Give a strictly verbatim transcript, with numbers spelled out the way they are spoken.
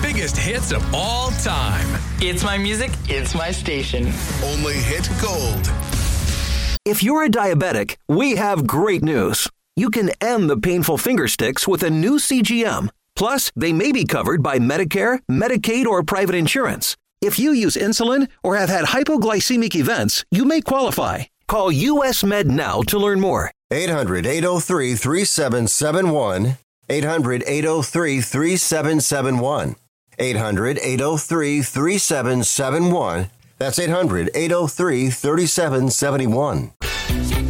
biggest hits of all time. It's my music, it's my station. Only Hit Gold. If you're a diabetic, we have great news. You can end the painful finger sticks with a new C G M. Plus, they may be covered by Medicare, Medicaid, or private insurance. If you use insulin or have had hypoglycemic events, you may qualify. Call U S Med now to learn more. eight hundred, eight oh three, three seven seven one. eight hundred, eight oh three, three seven seven one. eight hundred, eight oh three, three seven seven one. That's eight hundred, eight oh three, three seven seven one.